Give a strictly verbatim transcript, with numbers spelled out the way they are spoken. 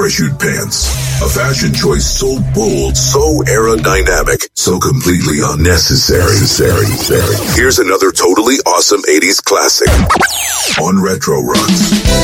parachute pants. A fashion choice so bold, so aerodynamic, so completely unnecessary. Here's another totally awesome eighties classic on Retro Rocks.